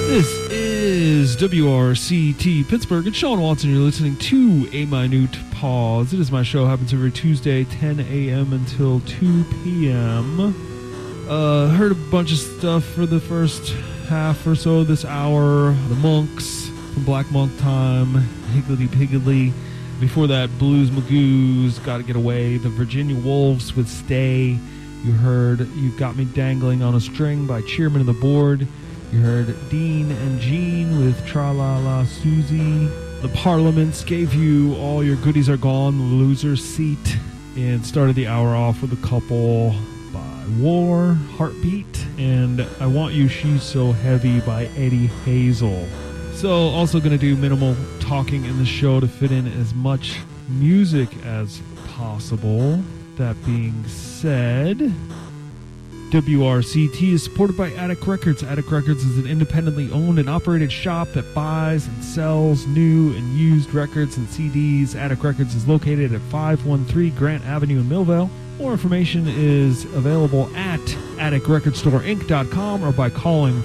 This is WRCT Pittsburgh. It's Sean Watson. You're listening to A Minute Pause. It is my show. Happens every Tuesday, 10 a.m. until 2 p.m. Heard a bunch of stuff for the first half or so of this hour. The Monks from Black Monk Time, Higgledy Piggledy. Before that, Blues Magoos, Gotta Get Away. The Virginia Wolves with Stay. You heard You Got Me Dangling on a String by Chairman of the Board. You heard Dean and Jean with Tra-La-La Susie. The Parliaments gave you All Your Goodies Are Gone, The Loser's Seat, and started the hour off with a couple by War, Heartbeat, and I Want You, She's So Heavy by Eddie Hazel. So, also going to do minimal talking in the show to fit in as much music as possible. That being said, WRCT is supported by Attic Records. Attic Records is an independently owned and operated shop that buys and sells new and used records and CDs. Attic Records is located at 513 Grant Avenue in Millvale. More information is available at atticrecordstore.inc.com or by calling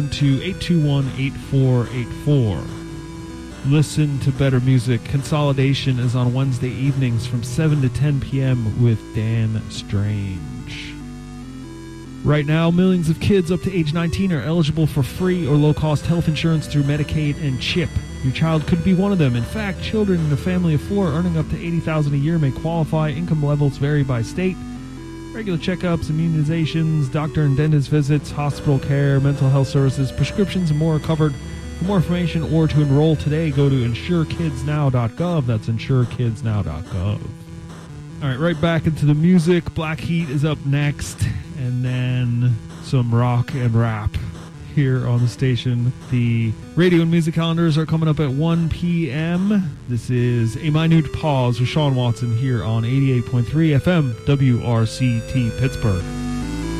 412-821-8484. Listen to better music. Consolidation is on Wednesday evenings from 7 to 10 p.m. with Dan Strange. Right now, millions of kids up to age 19 are eligible for free or low-cost health insurance through Medicaid and CHIP. Your child could be one of them. In fact, children in a family of 4 earning up to $80,000 a year may qualify. Income levels vary by state. Regular checkups, immunizations, doctor and dentist visits, hospital care, mental health services, prescriptions, and more are covered. For more information or to enroll today, go to insurekidsnow.gov. That's insurekidsnow.gov. All right, right back into the music. Black Heat is up next, and then some rock and rap here on the station. The radio and music calendars are coming up at 1 p.m. This is A Minute Pause with Sean Watson here on 88.3 FM WRCT Pittsburgh.